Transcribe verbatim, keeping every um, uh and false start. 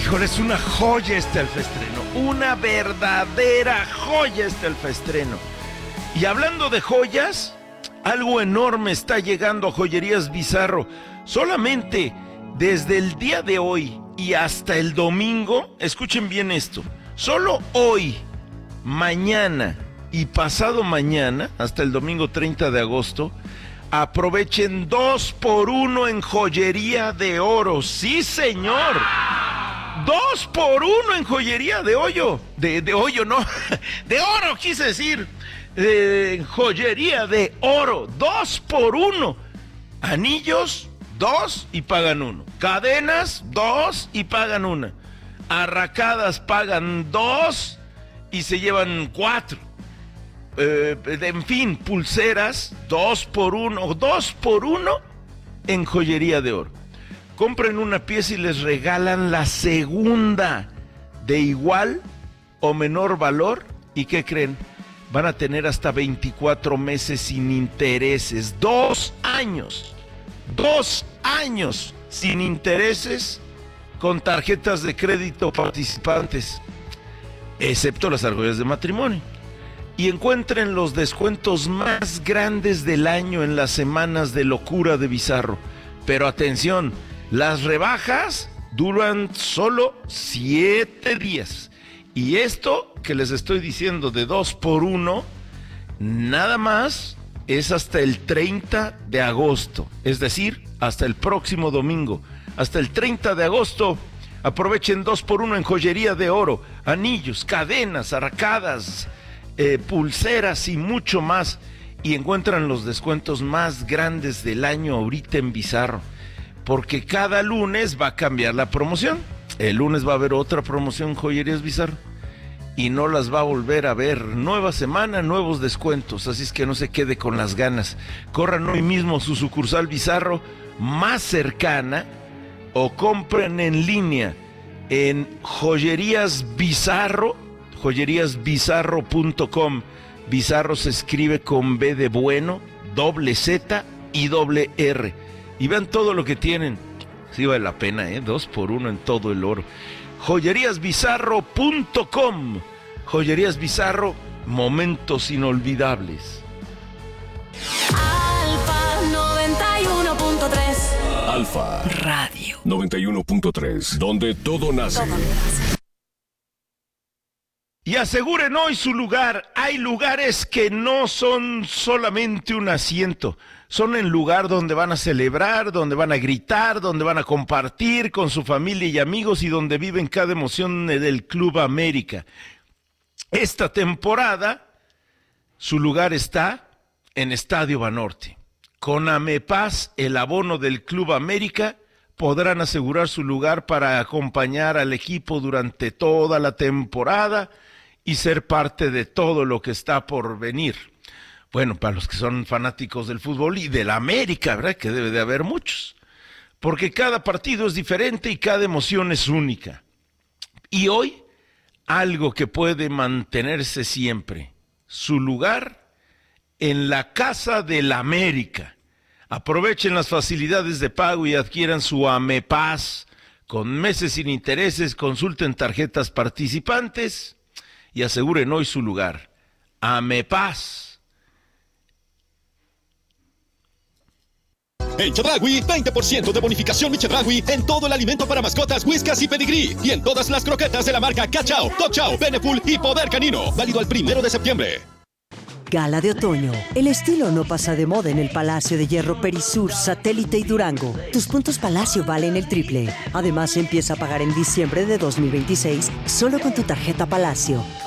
Híjole, es una joya este alfaestreno, una verdadera joya este alfaestreno. Y hablando de joyas, algo enorme está llegando a Joyerías Bizarro. Solamente desde el día de hoy y hasta el domingo, escuchen bien esto, solo hoy, mañana y pasado mañana, hasta el domingo treinta de agosto, aprovechen dos por uno en Joyería de Oro. ¡Sí, señor! Dos por uno en Joyería de Hoyo. De, de hoyo, no. De oro, quise decir. Eh, joyería de Oro. Dos por uno. Anillos, dos y pagan uno. Cadenas, dos y pagan una. Arracadas pagan dos y se llevan cuatro. Eh, en fin, pulseras, dos por uno. Dos por uno en Joyería de Oro. Compren una pieza y les regalan la segunda de igual o menor valor. ¿Y qué creen? Van a tener hasta veinticuatro meses sin intereses. Dos años. Dos años sin intereses con tarjetas de crédito participantes. Excepto las argollas de matrimonio. Y encuentren los descuentos más grandes del año en las semanas de locura de Bizarro. Pero atención, las rebajas duran solo siete días. Y esto que les estoy diciendo de dos por uno, nada más es hasta el treinta de agosto. Es decir, hasta el próximo domingo. Hasta el treinta de agosto, aprovechen dos por uno en Joyería de Oro. Anillos, cadenas, arracadas, eh, pulseras y mucho más. Y encuentran los descuentos más grandes del año ahorita en Bizarro. Porque cada lunes va a cambiar la promoción. El lunes va a haber otra promoción en Joyerías Bizarro. Y no las va a volver a ver. Nueva semana, nuevos descuentos. Así es que no se quede con las ganas. Corran hoy mismo su sucursal Bizarro más cercana o compren en línea en Joyerías Bizarro, joyerías bizarro punto com. Bizarro se escribe con B de bueno, doble Z y doble R. Y vean todo lo que tienen. Sí vale la pena, ¿eh? Dos por uno en todo el oro. joyerías bizarro punto com. Joyerías Bizarro, momentos inolvidables. Alfa noventa y uno punto tres. Alfa Radio noventa y uno punto tres, donde todo nace. Todo nace. Y aseguren hoy su lugar. Hay lugares que no son solamente un asiento. Son el lugar donde van a celebrar, donde van a gritar, donde van a compartir con su familia y amigos y donde viven cada emoción del Club América. Esta temporada, su lugar está en Estadio Banorte. Con Amepaz, el abono del Club América, podrán asegurar su lugar para acompañar al equipo durante toda la temporada y ser parte de todo lo que está por venir. Bueno, para los que son fanáticos del fútbol y del América, ¿verdad? Que debe de haber muchos. Porque cada partido es diferente y cada emoción es única. Y hoy, algo que puede mantenerse siempre, su lugar en la Casa del América. Aprovechen las facilidades de pago y adquieran su Amepaz con meses sin intereses. Consulten tarjetas participantes y aseguren hoy su lugar. Amepaz. En Chedraui, veinte por ciento de bonificación mi Chedraui en todo el alimento para mascotas, Whiskas y Pedigrí. Y en todas las croquetas de la marca Cachao, Top Chow, Beneful y Poder Canino. Válido al primero de septiembre. Gala de otoño. El estilo no pasa de moda en el Palacio de Hierro Perisur, Satélite y Durango. Tus puntos Palacio valen el triple. Además, empieza a pagar en diciembre de dos mil veintiséis solo con tu tarjeta Palacio.